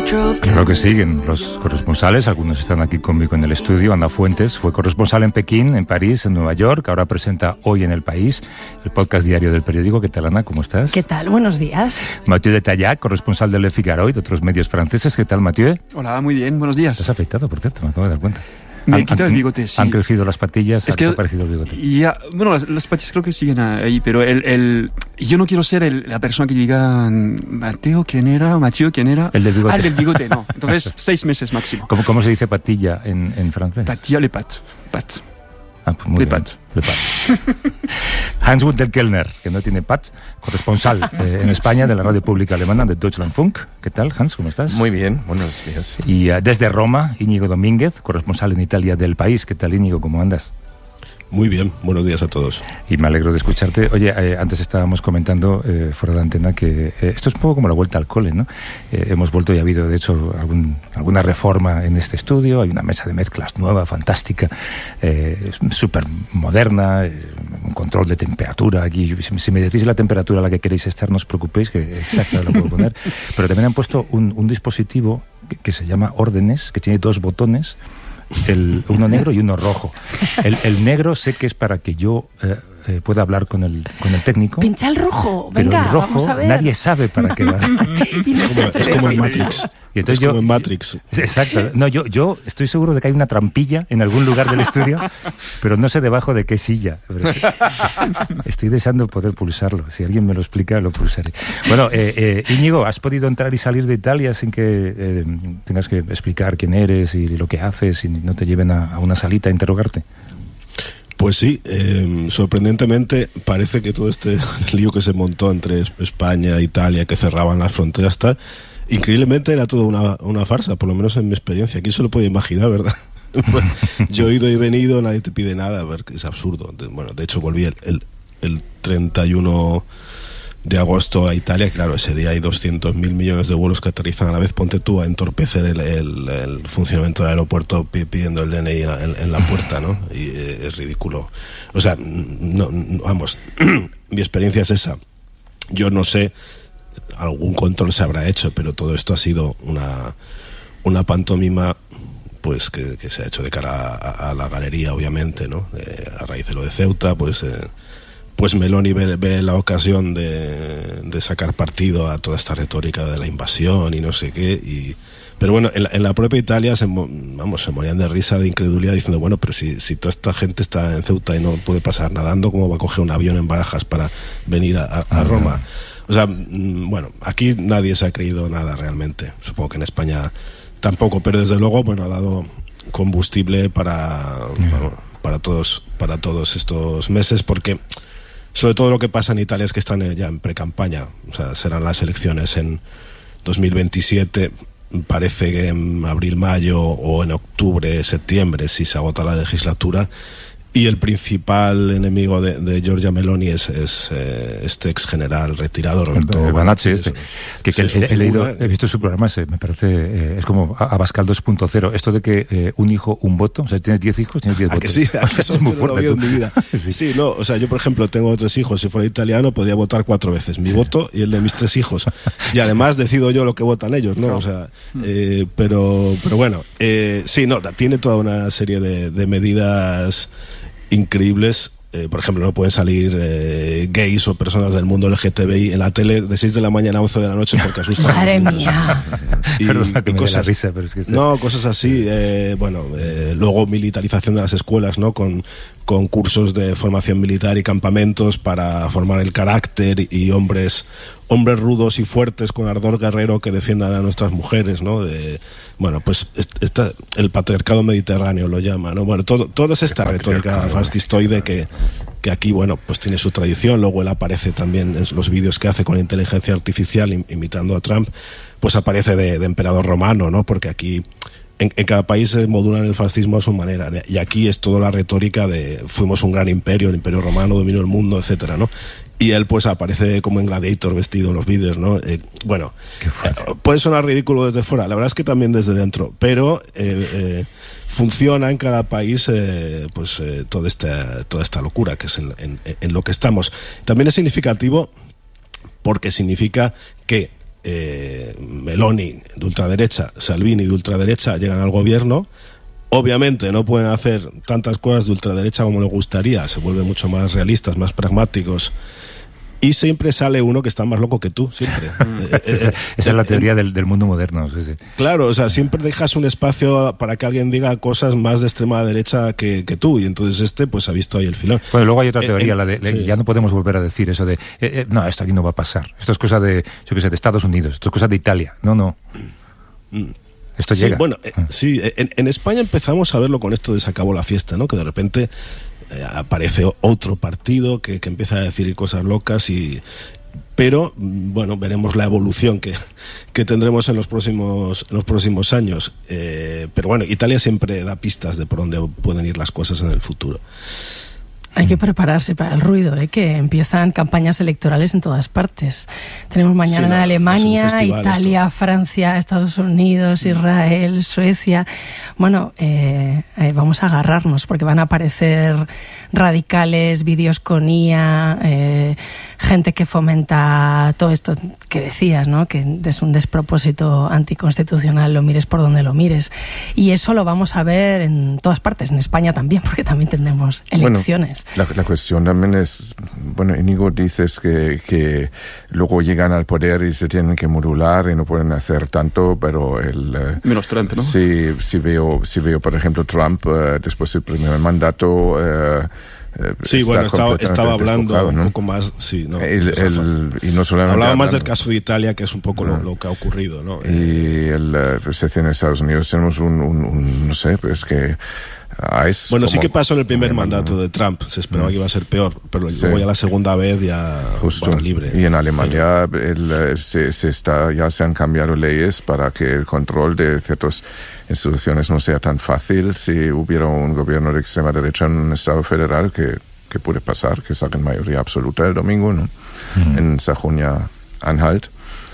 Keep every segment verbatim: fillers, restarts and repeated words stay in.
Creo que siguen los corresponsales, algunos están aquí conmigo en el estudio. Ana Fuentes fue corresponsal en Pekín, en París, en Nueva York, ahora presenta Hoy en el País, el podcast diario del periódico. ¿Qué tal, Ana? ¿Cómo estás? ¿Qué tal? Buenos días. Mathieu de Tallac, corresponsal del Le Figaro y de otros medios franceses. ¿Qué tal, Mathieu? Hola, muy bien, buenos días. Estás afeitado, por cierto, me acabo de dar cuenta. Me he quitado el bigote, sí. Han crecido las patillas, es ha que, desaparecido el bigote. Ya, bueno, las, las patillas creo que siguen ahí, pero el, el, yo no quiero ser el, la persona que diga Mateo, ¿quién era? Mathieu, ¿quién era? El del bigote. Ah, el del bigote, no. Entonces, seis meses máximo. ¿Cómo, cómo se dice patilla en, en francés? Patilla, le pat. Pat. Ah, pues muy Le bien. pat. Le pat. Hans-Günter Kellner, que no tiene pat, corresponsal eh, en España de la radio pública alemana de Deutschlandfunk. ¿Qué tal, Hans? ¿Cómo estás? Muy bien, buenos días. Y uh, desde Roma, Íñigo Domínguez, corresponsal en Italia del País. ¿Qué tal, Íñigo? ¿Cómo andas? Muy bien, buenos días a todos. Y me alegro de escucharte. Oye, eh, antes estábamos comentando eh, fuera de la antena que eh, esto es un poco como la vuelta al cole, ¿no? Eh, hemos vuelto y ha habido, de hecho, algún, alguna reforma en este estudio. Hay una mesa de mezclas nueva, fantástica, eh, súper moderna, eh, un control de temperatura. Aquí, si, si me decís la temperatura a la que queréis estar, no os preocupéis, que exacto lo puedo poner. Pero también han puesto un, un dispositivo que, que se llama Órdenes, que tiene dos botones. El, uno negro y uno rojo. El, el negro sé que es para que yo eh, eh, pueda hablar con el, con el técnico. Pincha el rojo, pero venga, el rojo, vamos a ver. nadie sabe para qué va. Y no Es se como, es como en Matrix. Y entonces es yo, como en Matrix. Exacto. No, yo, yo estoy seguro de que hay una trampilla en algún lugar del estudio, pero no sé debajo de qué silla. Estoy deseando poder pulsarlo. Si alguien me lo explica, lo pulsaré. Bueno, eh, eh, Íñigo, ¿has podido entrar y salir de Italia sin que eh, tengas que explicar quién eres y lo que haces y no te lleven a, a una salita a interrogarte? Pues sí, eh, sorprendentemente parece que todo este lío que se montó entre España e Italia, que cerraban las fronteras, tal, increíblemente era todo una, una farsa, por lo menos en mi experiencia. ¿Quién se lo puede imaginar, verdad? Bueno, yo he ido y venido, nadie te pide nada, a ver, que es absurdo. Bueno, de hecho volví el, el, el treinta y uno de agosto a Italia. Claro, ese día hay doscientos mil millones de vuelos que aterrizan a la vez. Ponte tú a entorpecer el, el, el funcionamiento del aeropuerto pidiendo el D N I en, en la puerta, ¿no? Y eh, es ridículo. O sea, no, no, vamos, mi experiencia es esa. Yo no sé, algún control se habrá hecho, pero todo esto ha sido una, una pantomima, pues que, que se ha hecho de cara a, a la galería, obviamente, ¿no? Eh, a raíz de lo de Ceuta, pues eh, pues Meloni ve, ve la ocasión de, de sacar partido a toda esta retórica de la invasión y no sé qué. Y, pero bueno, en la, en la propia Italia se, vamos, se morían de risa, de incredulidad, diciendo, bueno, pero si, si toda esta gente está en Ceuta y no puede pasar nadando, ¿cómo va a coger un avión en Barajas para venir a, a, a Roma? O sea, bueno, aquí nadie se ha creído nada realmente. Supongo que en España tampoco, pero desde luego, bueno, ha dado combustible para, bueno, para todos, para todos estos meses, porque sobre todo lo que pasa en Italia es que están ya en pre-campaña. O sea, serán las elecciones en dos mil veintisiete, parece que en abril, mayo o en octubre, septiembre, si se agota la legislatura. Y el principal enemigo de, de Giorgia Meloni es, es eh, este ex general retirado, Roberto Banacci. Este, que, que sí, he, he, leído, figura, he visto su programa, ese, me parece, eh, es como Abascal dos punto cero. Esto de que eh, un hijo, un voto, o sea, tienes diez hijos, tienes diez ¿A votos. que sí? ¿A que eso es muy fuerte. No en mi vida. sí. sí, no, o sea, yo por ejemplo tengo tres hijos, si fuera italiano podría votar cuatro veces, mi voto y el de mis tres hijos. Y además decido yo lo que votan ellos, ¿no? O sea, eh, pero, pero bueno, eh, sí, no, tiene toda una serie de, de medidas increíbles. Eh, por ejemplo, no pueden salir eh, gays o personas del mundo L G T B I en la tele de seis de la mañana a once de la noche porque asustan. Madre mía. Y, Perdona, que y cosas, risa, pero es que está... no, cosas así. Eh, bueno, eh, luego militarización de las escuelas, ¿no? Con, con cursos de formación militar y campamentos para formar el carácter y hombres hombres rudos y fuertes con ardor guerrero que defiendan a nuestras mujeres, ¿no? De, bueno, pues esta, el patriarcado mediterráneo lo llama, ¿no? Bueno, todo, toda es esta retórica fascistoide que, que aquí, bueno, pues tiene su tradición. Luego él aparece también en los vídeos que hace con inteligencia artificial imitando a Trump, pues aparece de, de emperador romano, ¿no? Porque aquí En, en cada país se modulan el fascismo a su manera, y aquí es toda la retórica de fuimos un gran imperio, el imperio romano dominó el mundo, etcétera, ¿no? Y él pues aparece como en Gladiator vestido en los vídeos, ¿no? Eh, bueno, eh, puede sonar ridículo desde fuera, la verdad es que también desde dentro, pero eh, eh, funciona en cada país eh, pues eh, toda esta toda esta locura que es en, en, en lo que estamos. También es significativo porque significa que eh, Meloni de ultraderecha, Salvini de ultraderecha llegan al gobierno. Obviamente no pueden hacer tantas cosas de ultraderecha como les gustaría, se vuelven mucho más realistas, más pragmáticos. Y siempre sale uno que está más loco que tú, siempre. Esa es la teoría del, del mundo moderno. Sí, sí. Claro, o sea, siempre dejas un espacio para que alguien diga cosas más de extrema derecha que, que tú, y entonces este pues ha visto ahí el filón. Bueno, luego hay otra teoría, eh, la de, sí. ya no podemos volver a decir eso de, eh, eh, no, esto aquí no va a pasar. Esto es cosa de, yo qué sé, de Estados Unidos, esto es cosa de Italia. No, no. Esto sí, llega. Bueno, eh, sí, en, en España empezamos a verlo con esto de se acabó la fiesta, ¿no? Que de repente eh, aparece otro partido que, que empieza a decir cosas locas y... Pero, bueno, veremos la evolución que, que tendremos en los próximos, en los próximos años. Eh, pero bueno, Italia siempre da pistas de por dónde pueden ir las cosas en el futuro. Hay que prepararse para el ruido, ¿eh? Que empiezan campañas electorales en todas partes. Tenemos mañana Sí, no, en Alemania, es un festival Italia, esto. Francia, Estados Unidos, Israel, Suecia. Bueno, eh, eh, vamos a agarrarnos porque van a aparecer radicales, vídeos con I A, eh, gente que fomenta todo esto que decías, ¿no? Que es un despropósito anticonstitucional, lo mires por donde lo mires. Y eso lo vamos a ver en todas partes, en España también, porque también tendremos elecciones. Bueno, la, la cuestión también es, bueno, Íñigo, dices que, que luego llegan al poder y se tienen que modular y no pueden hacer tanto, pero el... Eh, Menos Trump, ¿no? Sí, si veo, si veo por ejemplo, Trump, eh, después del primer mandato... Eh, Sí, está bueno, estaba, estaba hablando desfocado, ¿no? un poco más, sí, no, el, el, y no solamente hablaba más hablando, del caso de Italia, que es un poco no. lo, lo que ha ocurrido, ¿no? Y el, la recesión en Estados Unidos tenemos un, un, un no sé, pues que ah, es bueno, como, sí que pasó en el primer como, mandato de Trump, se esperaba mm. que iba a ser peor, pero Sí. luego ya la segunda vez ya Justo. barra libre. Y en Alemania el, se, se está, ya se han cambiado leyes para que el control de ciertas instituciones no sea tan fácil si hubiera un gobierno de extrema derecha en un estado federal que que puede pasar, que saquen mayoría absoluta el domingo, ¿no? Mm. En Sajonia-Anhalt.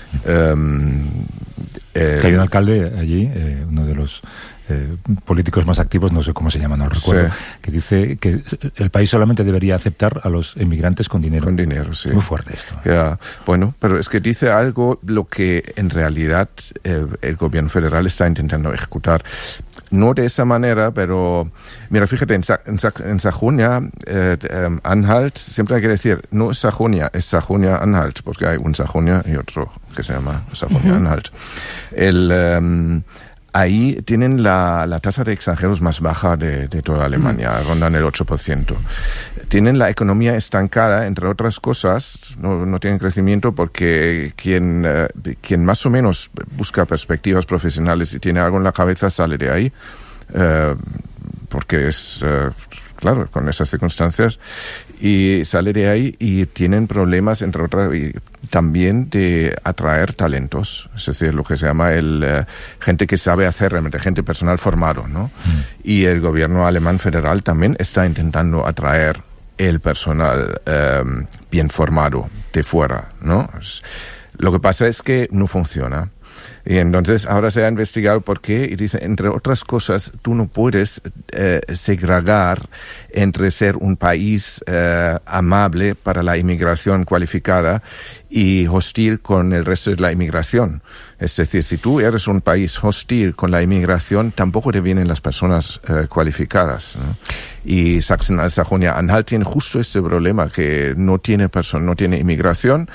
Um, eh, que hay un alcalde allí, eh, uno de los eh, políticos más activos, no sé cómo se llama, no lo recuerdo, sí. que dice que el país solamente debería aceptar a los inmigrantes con dinero. Con dinero, sí. Muy fuerte esto. Yeah. Bueno, pero es que dice algo lo que en realidad eh, el gobierno federal está intentando ejecutar. No de esa manera, pero mira, fíjate, en, Sa en, Sa en Sajonia, eh, eh, Anhalt, siempre hay que decir, no es Sajonia, es Sajonia-Anhalt, porque hay un Sajonia y otro que se llama Sajonia-Anhalt. Uh-huh. El... Um, Ahí tienen la, la tasa de extranjeros más baja de, de toda Alemania, mm. rondan el ocho por ciento. Tienen la economía estancada, entre otras cosas, no, no tienen crecimiento porque quien, eh, quien más o menos busca perspectivas profesionales y tiene algo en la cabeza sale de ahí, eh, porque es... Eh, claro, con esas circunstancias, y sale de ahí y tienen problemas, entre otras, y también de atraer talentos, es decir, lo que se llama el uh, gente que sabe hacer realmente, gente personal formado, ¿no? Mm. Y el gobierno alemán federal también está intentando atraer el personal um, bien formado de fuera, ¿no? Lo que pasa es que no funciona. Y entonces ahora se ha investigado por qué y dice, entre otras cosas, tú no puedes eh, segregar entre ser un país eh, amable para la inmigración cualificada y hostil con el resto de la inmigración. Es decir, si tú eres un país hostil con la inmigración, tampoco te vienen las personas eh, cualificadas, ¿no? Y Sajonia-Anhalt tiene justo este problema, que no tiene, no tiene inmigración.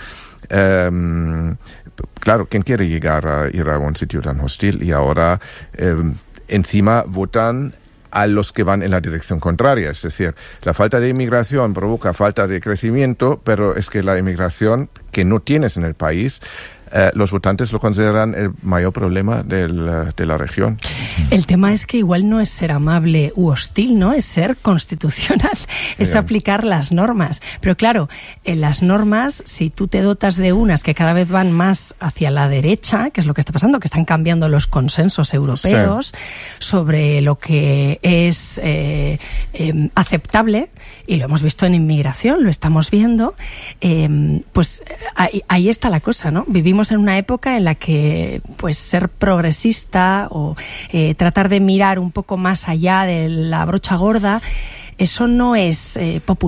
Um, claro, ¿quién quiere llegar a ir a un sitio tan hostil? Y ahora um, encima votan a los que van en la dirección contraria. Es decir, la falta de inmigración provoca falta de crecimiento, pero es que la inmigración que no tienes en el país, eh, los votantes lo consideran el mayor problema del, de la región. El tema es que igual no es ser amable u hostil, ¿no? Es ser constitucional, es yeah. aplicar las normas. Pero claro, en las normas, si tú te dotas de unas que cada vez van más hacia la derecha, que es lo que está pasando, que están cambiando los consensos europeos sí. sobre lo que es eh, eh, aceptable, y lo hemos visto en inmigración, lo estamos viendo, eh, pues ahí, ahí está la cosa, ¿no? Vivimos en una época en la que pues ser progresista o eh, tratar de mirar un poco más allá de la brocha gorda, eso no es eh, popular.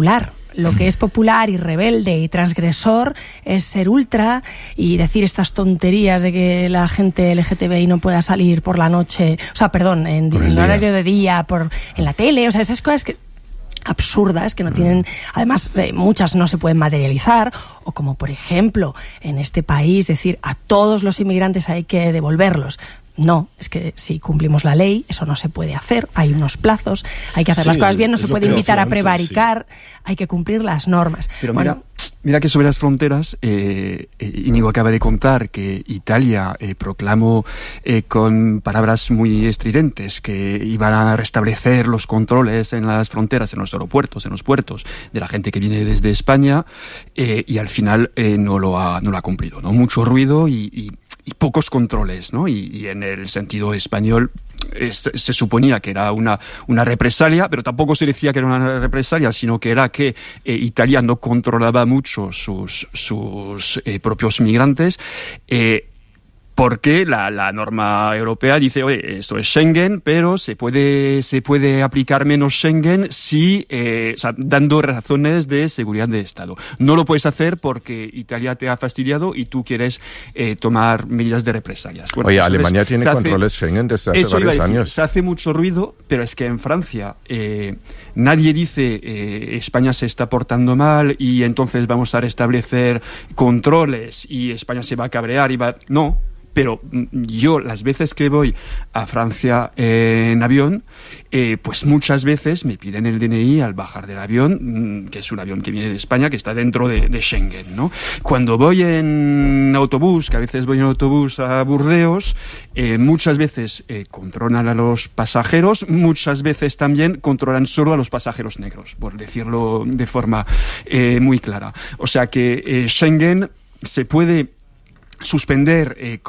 lo que es popular y rebelde y transgresor es ser ultra y decir estas tonterías de que la gente L G T B I no pueda salir por la noche, o sea, perdón, en, en horario de día, por en la tele, o sea, esas cosas que absurdas, que no tienen, además eh, muchas no se pueden materializar, o como por ejemplo en este país decir a todos los inmigrantes hay que devolverlos. No, es que si cumplimos la ley, eso no se puede hacer, hay unos plazos, hay que hacer sí, las cosas bien, no se puede invitar a prevaricar, sí. Hay que cumplir las normas. Pero bueno, mira, mira que sobre las fronteras, eh, Íñigo acaba de contar que Italia eh, proclamó eh, con palabras muy estridentes que iban a restablecer los controles en las fronteras, en los aeropuertos, en los puertos, de la gente que viene desde España, eh, y al final eh, no lo ha, no lo ha cumplido, ¿no? Mucho ruido y, y y pocos controles, ¿no? Y, y en el sentido español es, se suponía que era una, una represalia, pero tampoco se decía que era una represalia, sino que era que eh, Italia no controlaba mucho sus, sus eh, propios migrantes, eh, porque la, la norma europea dice, oye, esto es Schengen, pero se puede, se puede aplicar menos Schengen si, eh, o sea, dando razones de seguridad de Estado. No lo puedes hacer porque Italia te ha fastidiado y tú quieres eh, tomar medidas de represalias. Bueno, oye, entonces, Alemania tiene hace, controles Schengen desde hace varios decir, años. Se hace mucho ruido, pero es que en Francia eh, nadie dice eh, España se está portando mal y entonces vamos a restablecer controles y España se va a cabrear y va... No. Pero yo, las veces que voy a Francia eh, en avión, eh, pues muchas veces me piden el D N I al bajar del avión, que es un avión que viene de España, que está dentro de, de Schengen, ¿no? Cuando voy en autobús, que a veces voy en autobús a Burdeos, eh, muchas veces eh, controlan a los pasajeros, muchas veces también controlan solo a los pasajeros negros, por decirlo de forma eh, muy clara. O sea que eh, Schengen se puede suspender eh,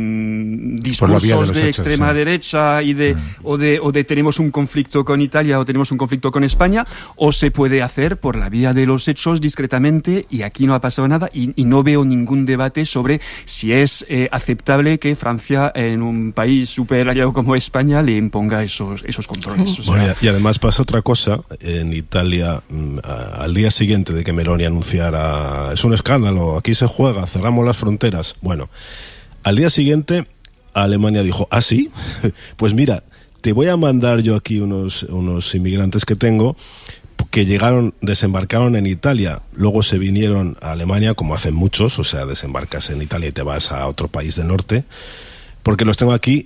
con discursos de, de hechos, extrema sí. derecha y de, mm. o de o de tenemos un conflicto con Italia o tenemos un conflicto con España, o se puede hacer por la vía de los hechos discretamente, y aquí no ha pasado nada y, y no veo ningún debate sobre si es eh, aceptable que Francia en un país súper aliado como España le imponga esos esos controles. O sea, bueno, y además pasa otra cosa en Italia, al día siguiente de que Meloni anunciara es un escándalo, aquí se juega, cerramos las fronteras. Bueno, al día siguiente Alemania dijo, ¿ah, sí? Pues mira, te voy a mandar yo aquí unos, unos inmigrantes que tengo que llegaron, desembarcaron en Italia, luego se vinieron a Alemania, como hacen muchos, o sea, desembarcas en Italia y te vas a otro país del norte, porque los tengo aquí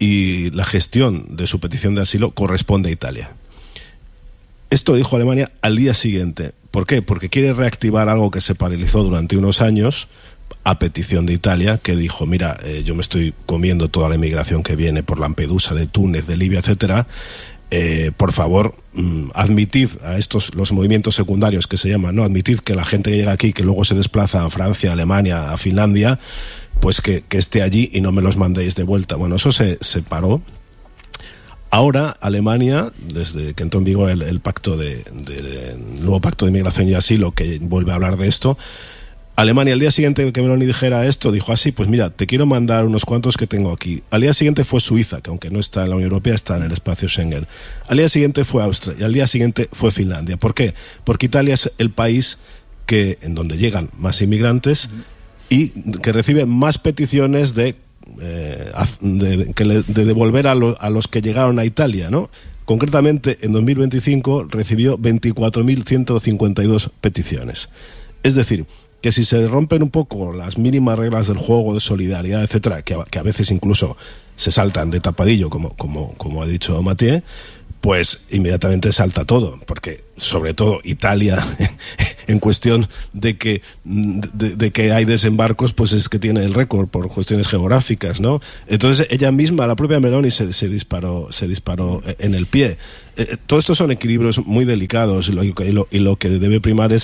y la gestión de su petición de asilo corresponde a Italia. Esto dijo Alemania al día siguiente. ¿Por qué? Porque quiere reactivar algo que se paralizó durante unos años, a petición de Italia, que dijo, mira, eh, yo me estoy comiendo toda la inmigración que viene por Lampedusa, de Túnez, de Libia, etcétera. Eh, por favor, mm, admitid a estos, los movimientos secundarios que se llaman, ¿no? Admitid que la gente que llega aquí, que luego se desplaza a Francia, a Alemania, a Finlandia, pues que, que esté allí y no me los mandéis de vuelta. Bueno, eso se, se paró. Ahora, Alemania, desde que entró en vigor el, el pacto de, de, de, el nuevo pacto de inmigración y asilo, que vuelve a hablar de esto, Alemania, al día siguiente que Meloni dijera esto, dijo así, pues mira, te quiero mandar unos cuantos que tengo aquí. Al día siguiente fue Suiza, que aunque no está en la Unión Europea, está en el espacio Schengen. Al día siguiente fue Austria y al día siguiente fue Finlandia. ¿Por qué? Porque Italia es el país que, en donde llegan más inmigrantes y que recibe más peticiones de, eh, de, de, de devolver a, lo, a los que llegaron a Italia, ¿no? Concretamente, en dos mil veinticinco recibió veinticuatro mil ciento cincuenta y dos peticiones. Es decir, que si se rompen un poco las mínimas reglas del juego, de solidaridad, etcétera, que a, que a veces incluso se saltan de tapadillo, como, como, como ha dicho Mathieu, pues inmediatamente salta todo, porque sobre todo Italia, en cuestión de que de, de que hay desembarcos, pues es que tiene el récord por cuestiones geográficas, ¿no? Entonces ella misma, la propia Meloni, se, se disparó se disparó en el pie. Eh, todo esto son equilibrios muy delicados y lo, y, lo, y lo que debe primar es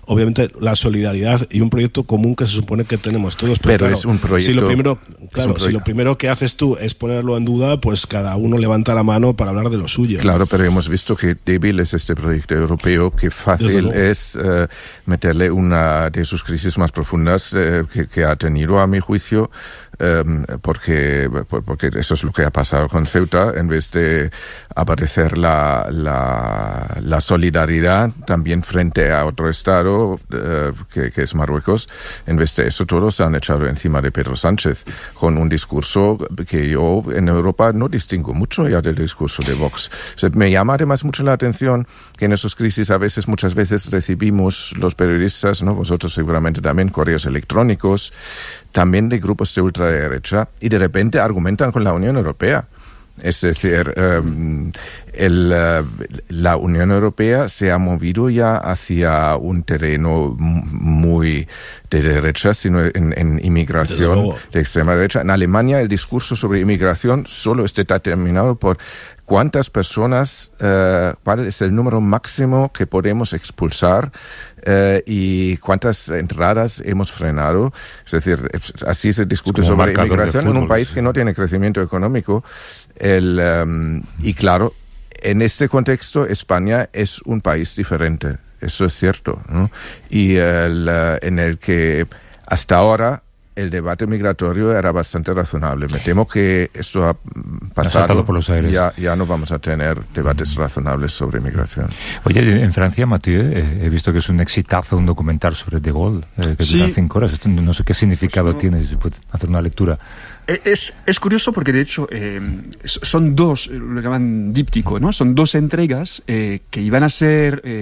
obviamente la solidaridad y un proyecto común que se supone que tenemos todos. Pero, pero claro, es un proyecto. Si lo primero, claro, proyecto. si lo primero que haces tú es ponerlo en duda, pues cada uno levanta la mano para hablar de lo suyo. Claro, pero hemos visto que débil es este proyecto europeo, que fácil es uh, meterle una de sus crisis más profundas uh, que, que ha tenido, a mi juicio, um, porque, porque eso es lo que ha pasado con Ceuta. En vez de aparecer la, la, la solidaridad también frente a otro Estado, uh, que, que es Marruecos, en vez de eso todos se han echado encima de Pedro Sánchez, con un discurso que yo en Europa no distingo mucho ya del discurso de Vox. O sea, me llama además mucho la atención que en esas crisis a veces, muchas veces recibimos los periodistas, ¿no? Vosotros seguramente también, correos electrónicos, también de grupos de ultraderecha, y de repente argumentan con la Unión Europea. Es decir, um, el, uh, la Unión Europea se ha movido ya hacia un terreno muy de derecha, sino en, en inmigración de extrema derecha. En Alemania el discurso sobre inmigración solo está determinado por cuántas personas, uh, cuál es el número máximo que podemos expulsar uh, y cuántas entradas hemos frenado. Es decir, así se discute sobre inmigración fútbol, en un país sí. que no tiene crecimiento económico. El, um, y claro, en este contexto España es un país diferente, eso es cierto, ¿no? Y el, uh, en el que hasta ahora el debate migratorio era bastante razonable. Me temo que esto ha pasado, por los aires. Ya, ya no vamos a tener debates razonables sobre migración. Oye, en Francia, Mathieu, eh, he visto que es un exitazo un documental sobre De Gaulle, eh, que sí. dura cinco horas. Esto no sé qué significado pues no. tiene, si se puede hacer una lectura. Es, es curioso porque, de hecho, eh, son dos, lo llaman díptico, ¿no? Son dos entregas eh, que iban a ser eh,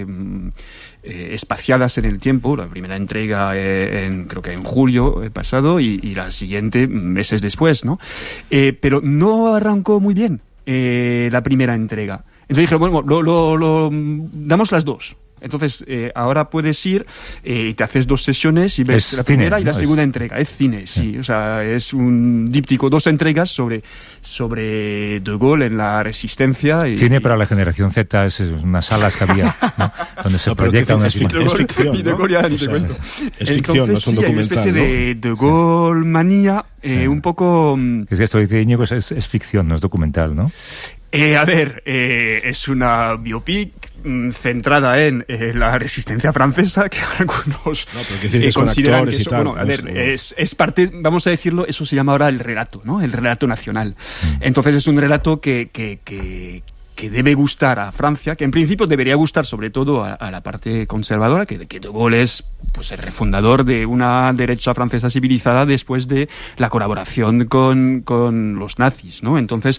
eh, espaciadas en el tiempo. La primera entrega, eh, en, creo que en julio pasado, y, y la siguiente meses después, ¿no? Eh, pero no arrancó muy bien eh, la primera entrega. Entonces dije, bueno, lo, lo, lo damos las dos. Entonces, eh, ahora puedes ir y eh, te haces dos sesiones y ves es la cine, primera y la ¿no? segunda es... entrega. Es cine, sí. sí. O sea, es un díptico, dos entregas sobre, sobre De Gaulle en la resistencia. Y, cine y... para la generación Z es unas salas que había, ¿no? Donde se no, proyecta una es, fic- es ficción, ¿no? De Gaulle ya ni te o sea, cuento. Es ficción, Entonces, no es un sí, documental, hay una especie ¿no? de De Gaulle sí. manía, eh, sí. un poco... Es que esto dice Íñigo, es, es, es ficción, no es documental, ¿no? Eh, a ver, eh, es una biopic mm, centrada en eh, la resistencia francesa, que algunos no, pero que eh, consideran que eso, y tal, bueno, a ver, no. es, es parte, vamos a decirlo, eso se llama ahora el relato, ¿no? El relato nacional. Mm. Entonces es un relato que, que, que que debe gustar a Francia, que en principio debería gustar sobre todo a, a la parte conservadora, que, que De Gaulle es pues el refundador de una derecha francesa civilizada después de la colaboración con, con los nazis, ¿no? Entonces,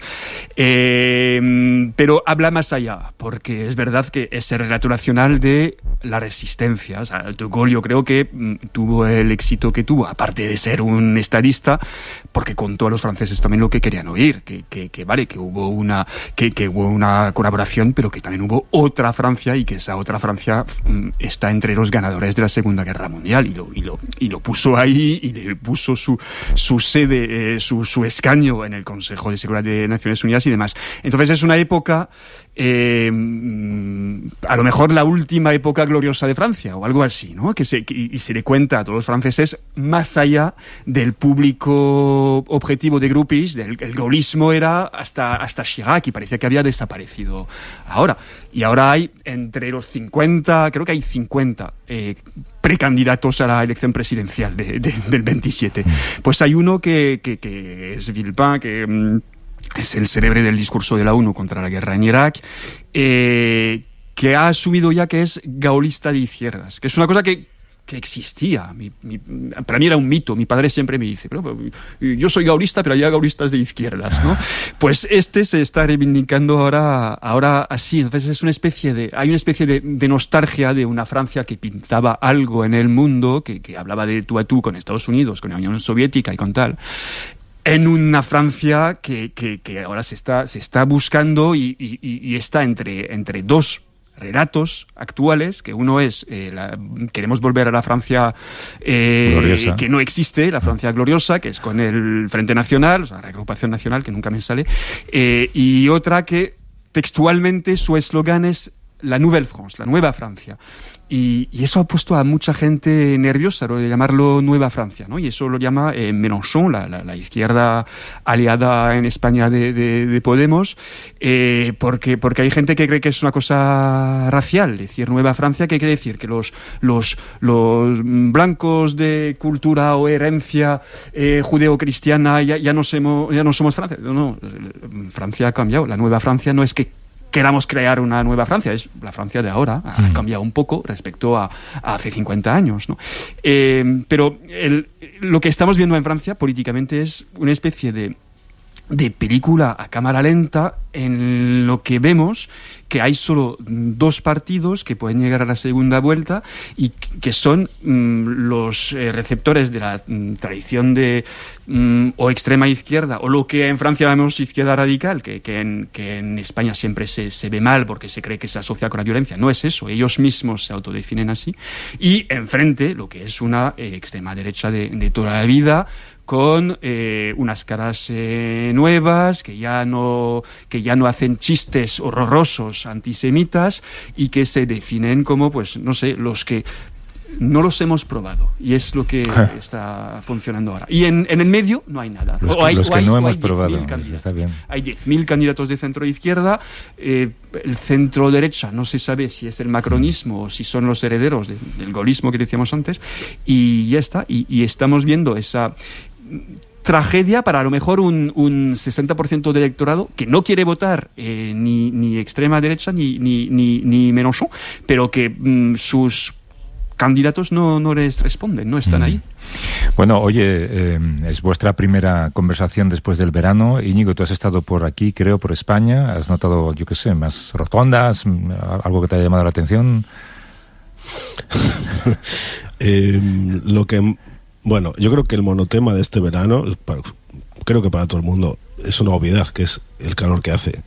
eh, pero habla más allá, porque es verdad que es el relato nacional de la resistencia. O sea, De Gaulle yo creo que mm, tuvo el éxito que tuvo, aparte de ser un estadista, porque contó a los franceses también lo que querían oír, que, que, que vale, que hubo una, que, que hubo una colaboración, pero que también hubo otra Francia y que esa otra Francia mm, está entre los ganadores de la Segunda Guerra Mundial y lo, y lo, y lo puso ahí y le puso su, su sede, eh, su, su escaño en el Consejo de Seguridad de Naciones Unidas y demás. Entonces es una época, eh, a lo mejor la última época gloriosa de Francia o algo así, ¿no? Que se, que, y se le cuenta a todos los franceses más allá del público objetivo de groupies, del el gaullismo era hasta, hasta Chirac y parecía que había desaparecido ahora. Y ahora hay entre los cincuenta, creo que hay cincuenta eh, precandidatos a la elección presidencial de, de, del veintisiete. Pues hay uno que, que, que es Villepin, que mm, es el cerebro del discurso de la ONU contra la guerra en Irak, eh, que ha asumido ya que es gaulista de izquierdas, que es una cosa que que existía. Mi, mi, para mí era un mito. Mi padre siempre me dice, pero, pero yo soy gaulista, pero hay gaulistas de izquierdas, ¿no? Pues este se está reivindicando ahora, ahora así. Entonces es una especie de, hay una especie de, de nostalgia de una Francia que pintaba algo en el mundo, que, que hablaba de tú a tú con Estados Unidos, con la Unión Soviética y con tal, en una Francia que, que, que ahora se está, se está buscando y, y, y está entre, entre dos relatos actuales, que uno es eh, la, queremos volver a la Francia eh, que no existe, la Francia gloriosa, que es con el Frente Nacional, o sea, la Agrupación Nacional, que nunca me sale, eh, y otra que textualmente su eslogan es la Nouvelle France, la Nueva Francia. Y, y eso ha puesto a mucha gente nerviosa, lo de llamarlo Nueva Francia, ¿no? Y eso lo llama eh, Mélenchon, la, la, la izquierda aliada en España de, de, de Podemos, eh, porque, porque hay gente que cree que es una cosa racial, decir Nueva Francia, ¿qué quiere decir? Que los, los, los blancos de cultura o herencia eh, judeo-cristiana ya, ya, no somos, ya no somos Francia. No, no, Francia ha cambiado. La Nueva Francia no es que queramos crear una nueva Francia, es la Francia de ahora, ha mm. cambiado un poco respecto a, a hace cincuenta años, ¿no? Eh, pero el, lo que estamos viendo en Francia políticamente es una especie de, de película a cámara lenta en lo que vemos que hay solo dos partidos que pueden llegar a la segunda vuelta y que son mmm, los eh, receptores de la mmm, tradición de mmm, o extrema izquierda o lo que en Francia llamamos izquierda radical, que, que, en, que en España siempre se, se ve mal porque se cree que se asocia con la violencia. No es eso, ellos mismos se autodefinen así. Y enfrente lo que es una eh, extrema derecha de, de toda la vida, con eh, unas caras eh, nuevas que ya no que ya no hacen chistes horrorosos antisemitas y que se definen como, pues no sé, los que no los hemos probado, y es lo que está funcionando ahora. Y en, en el medio no hay nada. Los que, o hay, los que o hay, no o hemos hay probado, está bien. Hay diez mil candidatos de centro-izquierda, eh, el centro-derecha no se sabe si es el macronismo o si son los herederos de, del gaullismo que decíamos antes, y ya está, y, y estamos viendo esa tragedia para a lo mejor un, un sesenta por ciento del electorado que no quiere votar eh, ni, ni extrema derecha ni, ni, ni, ni Mélenchon, pero que mm, sus candidatos no, no les responden, no están mm. ahí. Bueno, oye, eh, es vuestra primera conversación después del verano. Íñigo, tú has estado por aquí, creo, por España. ¿Has notado, yo qué sé, más rotondas, algo que te haya llamado la atención? eh, lo que... Bueno, yo creo que el monotema de este verano, creo que para todo el mundo, es una obviedad, que es el calor que hace.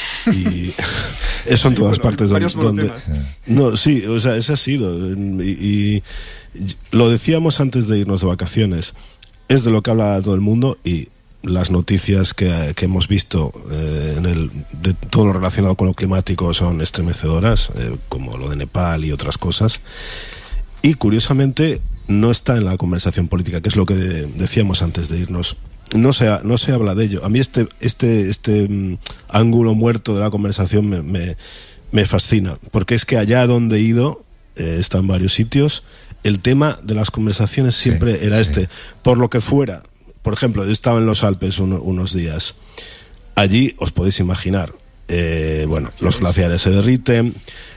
Y eso en todas sí, bueno, partes donde... donde no, sí, o sea, ese ha sido. Y, y lo decíamos antes de irnos de vacaciones, es de lo que habla todo el mundo, y las noticias que, que hemos visto eh, en el, de todo lo relacionado con lo climático son estremecedoras, eh, como lo de Nepal y otras cosas. Y curiosamente no está en la conversación política, que es lo que decíamos antes de irnos. No se, no se habla de ello. A mí este, este, este um, ángulo muerto de la conversación me, me, me fascina, porque es que allá donde he ido, eh, está en varios sitios, el tema de las conversaciones siempre sí, era sí. este, por lo que fuera. Por ejemplo, yo estaba en los Alpes un, unos días. Allí, os podéis imaginar, eh, bueno, los glaciares se derriten.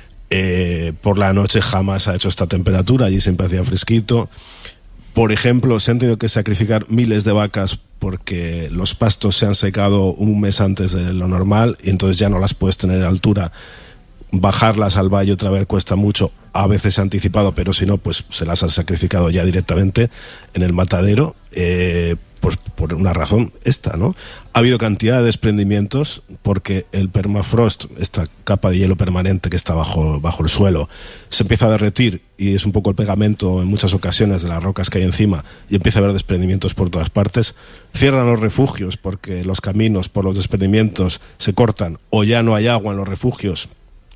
Eh, por la noche jamás ha hecho esta temperatura, allí siempre hacía fresquito. Por ejemplo, se han tenido que sacrificar miles de vacas porque los pastos se han secado un mes antes de lo normal y entonces ya no las puedes tener a altura. Bajarlas al valle otra vez cuesta mucho. A veces se ha anticipado, pero si no, pues se las han sacrificado ya directamente en el matadero. Eh, pues por una razón esta, ¿no? Ha habido cantidad de desprendimientos porque el permafrost, esta capa de hielo permanente que está bajo, bajo el suelo, se empieza a derretir y es un poco el pegamento en muchas ocasiones de las rocas que hay encima y empieza a haber desprendimientos por todas partes. Cierran los refugios porque los caminos por los desprendimientos se cortan o ya no hay agua en los refugios.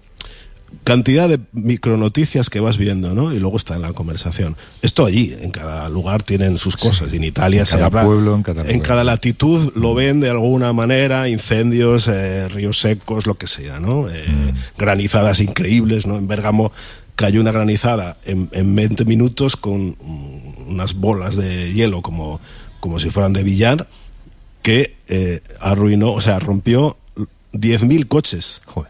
Cantidad de micronoticias que vas viendo, ¿no? Y luego está en la conversación. Esto allí, en cada lugar tienen sus cosas. Sí. En Italia en se habla... Pueblo, en, cada en cada latitud lo ven de alguna manera, incendios, eh, ríos secos, lo que sea, ¿no? Eh, mm. Granizadas increíbles, ¿no? En Bérgamo cayó una granizada en, en veinte minutos con unas bolas de hielo como, como si fueran de billar que eh, arruinó, o sea, rompió diez mil coches. Joder.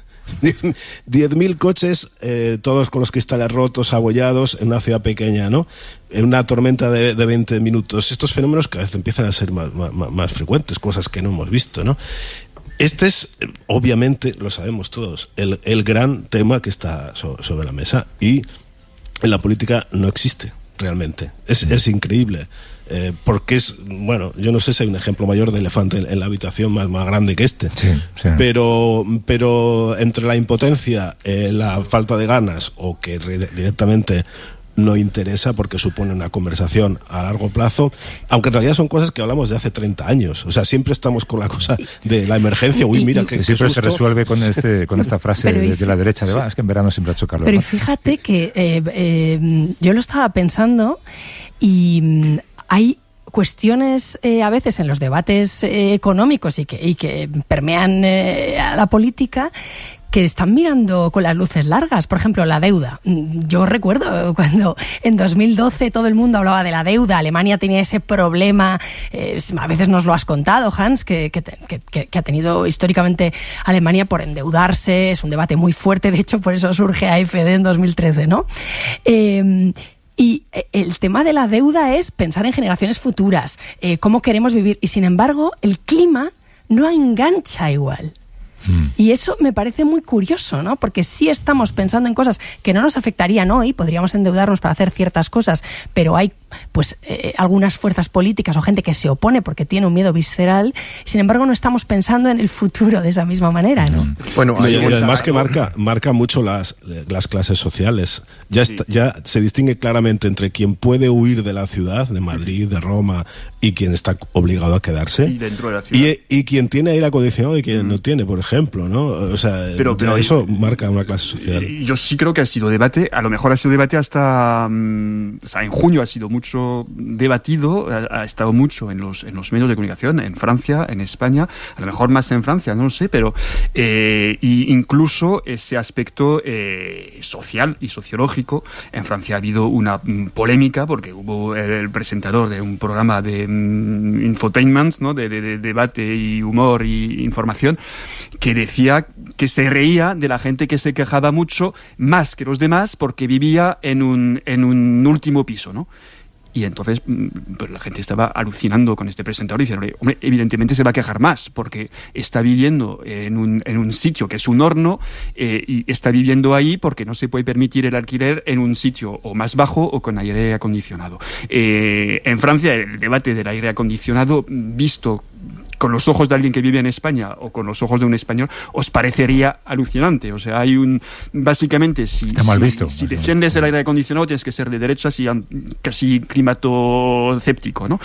diez mil coches, eh, todos con los cristales rotos, abollados, en una ciudad pequeña, ¿no? En una tormenta de, de veinte minutos. Estos fenómenos cada vez empiezan a ser más, más, más frecuentes, cosas que no hemos visto, ¿no? Este es, obviamente, lo sabemos todos, el, el gran tema que está so, sobre la mesa, y en la política no existe realmente. Es, es increíble. Eh, porque es, bueno, yo no sé si hay un ejemplo mayor de elefante en, en la habitación más, más grande que este, sí, sí. Pero, pero entre la impotencia, eh, la falta de ganas o que re- directamente no interesa porque supone una conversación a largo plazo, aunque en realidad son cosas que hablamos de hace treinta años. O sea, siempre estamos con la cosa de la emergencia. Uy, mira, que, sí, siempre susto. se resuelve con este con esta frase de, de la derecha de, sí. Es que en verano siempre ha hecho calor. Pero ¿no? fíjate que eh, eh, yo lo estaba pensando y hay cuestiones eh, a veces en los debates eh, económicos y que, y que permean eh, a la política, que están mirando con las luces largas. Por ejemplo, la deuda. Yo recuerdo cuando en dos mil doce todo el mundo hablaba de la deuda, Alemania tenía ese problema, eh, a veces nos lo has contado, Hans, que, que, que, que ha tenido históricamente Alemania por endeudarse, es un debate muy fuerte, de hecho por eso surge A F D en dos mil trece, ¿no? Eh, Y el tema de la deuda es pensar en generaciones futuras, eh, cómo queremos vivir, y sin embargo el clima no engancha igual. Y eso me parece muy curioso, ¿no? Porque sí estamos pensando en cosas que no nos afectarían hoy, podríamos endeudarnos para hacer ciertas cosas, pero hay pues eh, algunas fuerzas políticas o gente que se opone porque tiene un miedo visceral, sin embargo no estamos pensando en el futuro de esa misma manera, ¿no? Bueno, y, y además que marca, marca mucho las, las clases sociales. Ya, está, ya se distingue claramente entre quien puede huir de la ciudad, de Madrid, de Roma, y quien está obligado a quedarse. Y dentro de la ciudad. Y, y quien tiene aire acondicionado y quien mm. no tiene, por ejemplo, ¿no? O sea, pero, pero eso y, marca una clase social. Yo sí creo que ha sido debate, a lo mejor ha sido debate hasta, um, o sea, en junio ha sido mucho debatido, ha, ha estado mucho en los en los medios de comunicación, en Francia, en España, a lo mejor más en Francia, no lo sé, pero eh, y incluso ese aspecto eh, social y sociológico. En Francia ha habido una um, polémica porque hubo el, el presentador de un programa de um, infotainment, ¿no? De, de, de debate y humor y información, que decía que se reía de la gente que se quejaba mucho más que los demás porque vivía en un en un último piso, ¿no? Y entonces pues la gente estaba alucinando con este presentador y diciendo, hombre, evidentemente se va a quejar más porque está viviendo en un, en un sitio que es un horno eh, y está viviendo ahí porque no se puede permitir el alquiler en un sitio o más bajo o con aire acondicionado. Eh, en Francia el debate del aire acondicionado visto con los ojos de alguien que vive en España o con los ojos de un español, os parecería alucinante. O sea, hay un... Básicamente, si, Está mal visto, si, si defiendes el aire acondicionado, tienes que ser de derechas y casi climatocéptico, ¿no?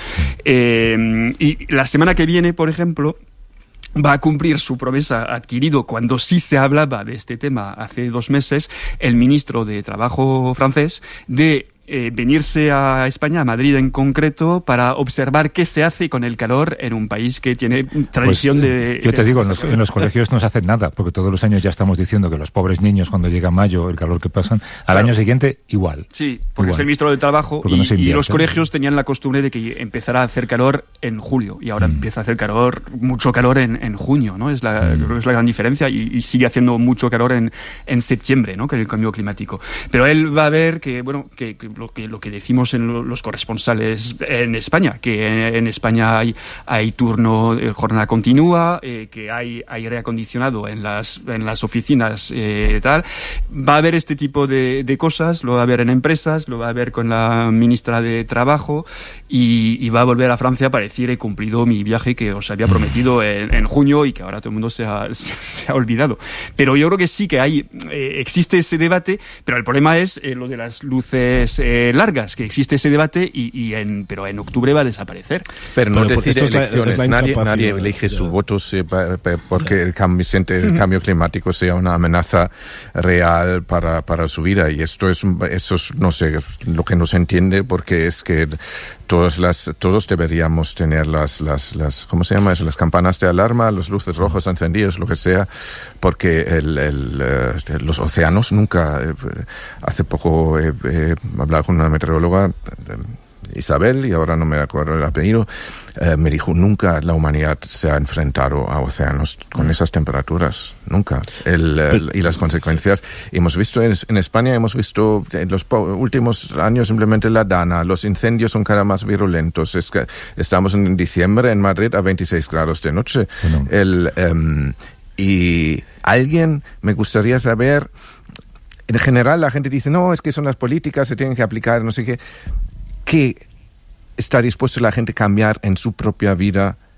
Eh, y la semana que viene, por ejemplo, va a cumplir su promesa adquirido cuando sí se hablaba de este tema hace dos meses, el ministro de Trabajo francés, de Eh, venirse a España, a Madrid en concreto, para observar qué se hace con el calor en un país que tiene tradición pues, de... Yo te de, digo, en los, en los colegios no se hacen nada, porque todos los años ya estamos diciendo que los pobres niños, cuando llega mayo, el calor que pasan, al claro. año siguiente, igual. Sí, porque igual. es el ministro del Trabajo y, no y los colegios tenían la costumbre de que empezara a hacer calor en julio, y ahora mm. empieza a hacer calor, mucho calor en, en junio, ¿no? Es la, mm. creo que es la gran diferencia, y, y sigue haciendo mucho calor en, en septiembre, ¿no? Que el cambio climático. Pero él va a ver que, bueno, que, que lo que lo que decimos en los corresponsales en España, que en España hay, hay turno, eh, jornada continua, eh, que hay aire acondicionado en las, en las oficinas, eh, tal. Va a haber este tipo de, de cosas, lo va a ver en empresas, lo va a ver con la ministra de Trabajo, y, y va a volver a Francia para decir, he cumplido mi viaje que os había prometido en, en junio y que ahora todo el mundo se ha, se, se ha olvidado. Pero yo creo que sí que hay, eh, existe ese debate, pero el problema es eh, lo de las luces eh, largas, que existe ese debate y, y en, pero en octubre va a desaparecer. Pero no pero decide esto elecciones, es la, es la nadie, nadie elige ya. su voto sepa, porque el cambio, el cambio climático sea una amenaza real para, para su vida, y esto es, eso es, no sé, lo que no se entiende, porque es que todas las, todos deberíamos tener las, las, las, ¿cómo se llama eso? Las campanas de alarma, las luces rojas encendidas, lo que sea, porque el, el, eh, los océanos nunca, eh, hace poco he eh, hablado con una meteoróloga, Isabel, y ahora no me acuerdo el apellido, eh, me dijo, nunca la humanidad se ha enfrentado a océanos con esas temperaturas, nunca. El, el, y las consecuencias, hemos visto en, en España, hemos visto en los últimos años simplemente la dana, los incendios son cada más virulentos. Es que estamos en diciembre en Madrid a veintiséis grados de noche. Bueno. El, um, y alguien, me gustaría saber, en general la gente dice, no, es que son las políticas, se tienen que aplicar, no sé qué. ¿Qué está dispuesto la gente a cambiar en su propia vida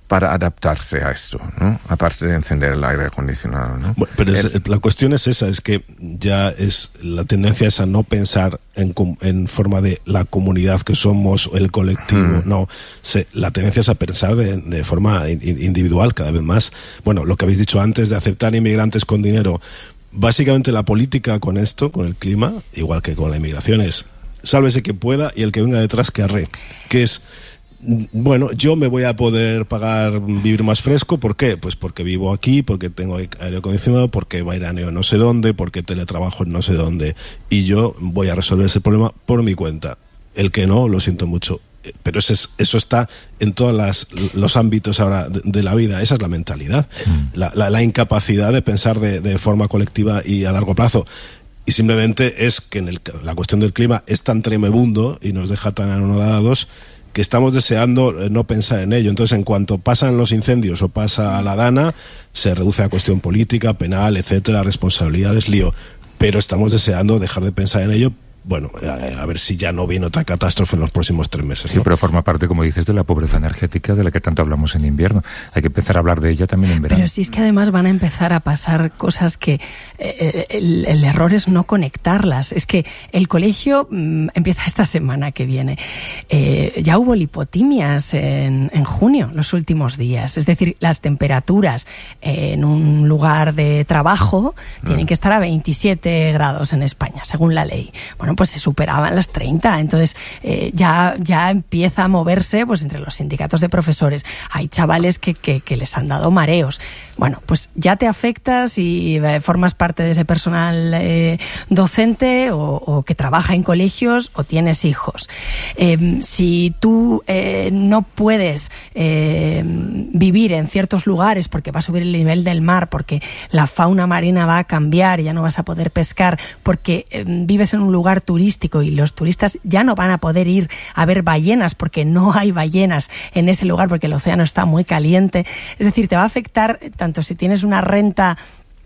para adaptarse a esto, ¿no? Aparte de encender el aire acondicionado, ¿no? Bueno, pero es, el, la cuestión es esa, es que ya es la tendencia es a no pensar en, en forma de la comunidad que somos, el colectivo, hmm. no. Se, la tendencia es a pensar de, de forma in, individual cada vez más. Bueno, lo que habéis dicho antes de aceptar inmigrantes con dinero, básicamente la política con esto, con el clima, igual que con la inmigración, es sálvese quien pueda y el que venga detrás que arre, que es bueno, yo me voy a poder pagar vivir más fresco. ¿Por qué? Pues porque vivo aquí, porque tengo aire acondicionado, porque vairaneo no sé dónde, porque teletrabajo en no sé dónde. Y yo voy a resolver ese problema por mi cuenta. El que no, lo siento mucho. Pero eso, es, eso está en todos las, los ámbitos ahora de, de la vida. Esa es la mentalidad. Mm. La, la, la incapacidad de pensar de, de forma colectiva y a largo plazo. Y simplemente es que en el, la cuestión del clima es tan tremebundo y nos deja tan anodados que estamos deseando no pensar en ello. Entonces, en cuanto pasan los incendios o pasa la dana, se reduce a cuestión política, penal, etcétera, responsabilidades, lío. Pero estamos deseando dejar de pensar en ello. Bueno, a, a ver si ya no viene otra catástrofe en los próximos tres meses, ¿no? Sí, pero forma parte, como dices, de la pobreza energética de la que tanto hablamos en invierno. Hay que empezar a hablar de ella también en verano. Pero sí es que además van a empezar a pasar cosas que eh, el, el error es no conectarlas. Es que el colegio mmm, empieza esta semana que viene. Eh, ya hubo lipotimias en, en junio, los últimos días. Es decir, las temperaturas en un lugar de trabajo mm. tienen que estar a veintisiete grados en España, según la ley. Bueno, pues se superaban las treinta, entonces eh, ya, ya empieza a moverse pues entre los sindicatos de profesores. Hay chavales que, que, que les han dado mareos. Bueno, pues ya te afectas y eh, formas parte de ese personal eh, docente o, o que trabaja en colegios o tienes hijos. Eh, si tú eh, no puedes eh, vivir en ciertos lugares porque va a subir el nivel del mar, porque la fauna marina va a cambiar y ya no vas a poder pescar, porque eh, vives en un lugar turístico y los turistas ya no van a poder ir a ver ballenas porque no hay ballenas en ese lugar porque el océano está muy caliente. Es decir, te va a afectar tanto si tienes una renta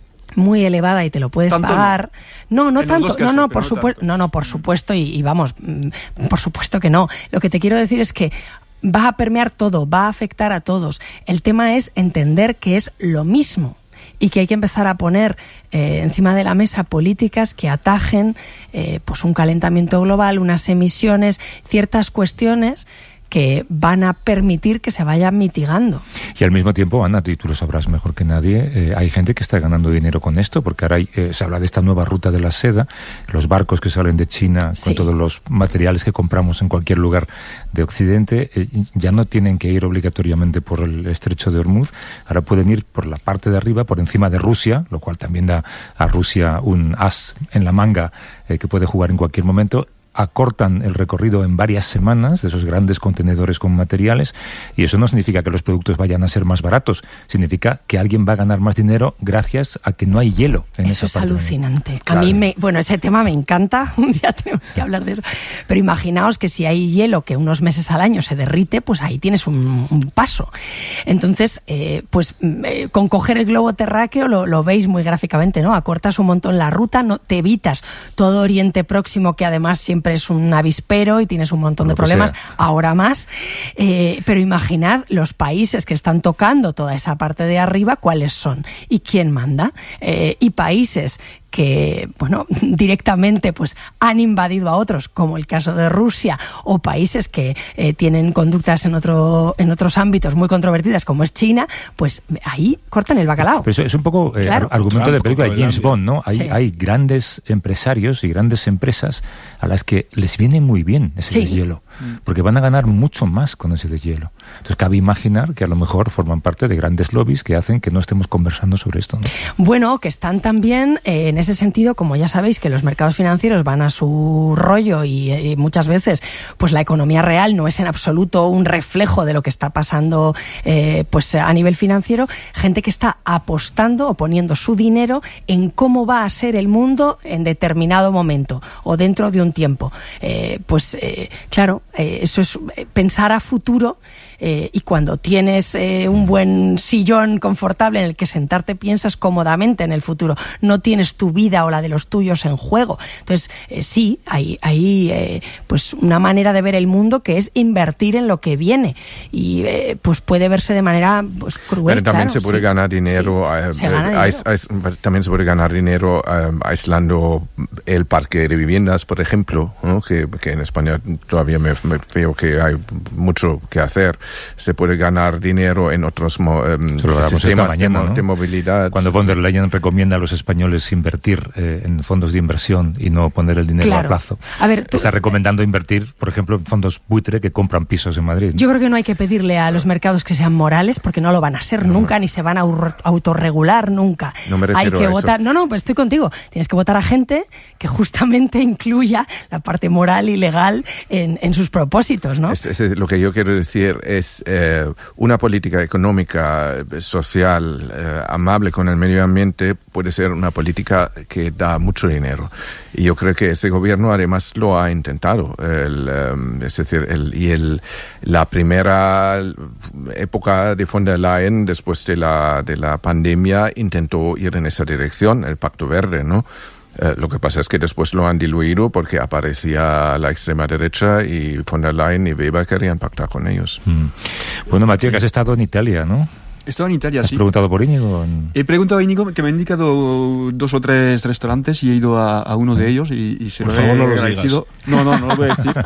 muy elevada y te lo puedes ¿Tanto pagar. No, no, no tanto. casos, no, no, por no supuesto, tanto. no, no, por supuesto y, y vamos, por supuesto que no. Lo que te quiero decir es que va a permear todo, va a afectar a todos. El tema es entender que es lo mismo y que hay que empezar a poner eh, encima de la mesa políticas que atajen eh, pues un calentamiento global, unas emisiones, ciertas cuestiones que van a permitir que se vaya mitigando. Y al mismo tiempo, Ana, tú, tú lo sabrás mejor que nadie, eh, hay gente que está ganando dinero con esto, porque ahora hay, eh, se habla de esta nueva ruta de la seda, los barcos que salen de China sí. con todos los materiales que compramos en cualquier lugar de Occidente, eh, ya no tienen que ir obligatoriamente por el estrecho de Hormuz, ahora pueden ir por la parte de arriba, por encima de Rusia, lo cual también da a Rusia un as en la manga eh, que puede jugar en cualquier momento. Acortan el recorrido en varias semanas de esos grandes contenedores con materiales y eso no significa que los productos vayan a ser más baratos, significa que alguien va a ganar más dinero gracias a que no hay hielo en eso esa es parte. alucinante. Claro. A mí me, bueno, ese tema me encanta, un día tenemos que hablar de eso, pero imaginaos que si hay hielo que unos meses al año se derrite, pues ahí tienes un, un paso. Entonces, eh, pues eh, con coger el globo terráqueo lo, lo veis muy gráficamente, ¿no? Acortas un montón la ruta, no te evitas todo Oriente Próximo, que además siempre es un avispero y tienes un montón de problemas, ahora más. Eh, pero imaginad los países que están tocando toda esa parte de arriba, ¿cuáles son? ¿Y quién manda? Eh, y países que, bueno, directamente pues han invadido a otros, como el caso de Rusia, o países que eh, tienen conductas en otro en otros ámbitos muy controvertidas, como es China, pues ahí cortan el bacalao. Pero eso es un poco eh, Claro. argumento Trump, de película de James Bond, ¿no? Hay, Sí. hay grandes empresarios y grandes empresas a las que les viene muy bien ese Sí. deshielo, porque van a ganar mucho más con ese deshielo. Entonces cabe imaginar que a lo mejor forman parte de grandes lobbies que hacen que no estemos conversando sobre esto, ¿no? Bueno, que están también eh, en ese sentido, como ya sabéis que los mercados financieros van a su rollo y, y muchas veces pues la economía real no es en absoluto un reflejo de lo que está pasando eh, pues a nivel financiero, gente que está apostando o poniendo su dinero en cómo va a ser el mundo en determinado momento o dentro de un tiempo. Eh, pues eh, claro, eh, eso es pensar a futuro eh, y cuando tienes eh, un buen sillón confortable en el que sentarte, piensas cómodamente en el futuro, no tienes tu vida o la de los tuyos en juego. Entonces, eh, sí, hay, hay eh, pues una manera de ver el mundo que es invertir en lo que viene, y eh, pues puede verse de manera pues cruel. Pero también claro, se puede sí. ganar dinero, Sí, eh, se gana eh, dinero. ais- ais- también se puede ganar dinero eh, aislando el parque de viviendas, por ejemplo, ¿no? que, que en España todavía me, me veo que hay mucho que hacer. Se puede ganar dinero en otros mo, eh, Eso lo hablamos esta sistemas mañana, de, mo- ¿no? de movilidad. Cuando von der Leyen recomienda a los españoles invertir eh, en fondos de inversión y no poner el dinero Claro. a plazo, A ver, tú- está recomendando invertir, por ejemplo, en fondos buitre que compran pisos en Madrid, ¿no? Yo creo que no hay que pedirle a los mercados que sean morales, porque no lo van a ser nunca, ni se van a aur- autorregular nunca. No me hay refiero que a eso. votar. No, no, pues estoy contigo. Tienes que votar a gente que justamente incluya la parte moral y legal en, en sus propósitos, ¿no? Es, es- lo que yo quiero decir es eh, una política económica, eh, social, eh, amable con el medio ambiente puede ser una política que da mucho dinero. Y yo creo que ese gobierno además lo ha intentado. El, eh, es decir, el, y el, la primera época de von der Leyen, después de la, de la pandemia, intentó ir en esa dirección, el Pacto Verde, ¿no? Eh, lo que pasa es que después lo han diluido porque aparecía la extrema derecha y von der Leyen y Weber querían pactar con ellos. Mm. Bueno, Mateo, que has estado en Italia, ¿no? Estaba en Italia, ¿Has sí. preguntado por Íñigo? He preguntado a Íñigo, que me ha indicado dos o tres restaurantes y he ido a, a uno de ellos y, y se Por lo favor, he no los agradecido. No, no, no lo voy a decir.